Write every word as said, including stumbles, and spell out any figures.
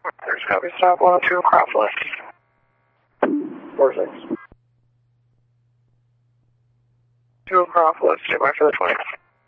There's copy stop one oh two Acropolis. four six. two Acropolis, stand by for the twenty.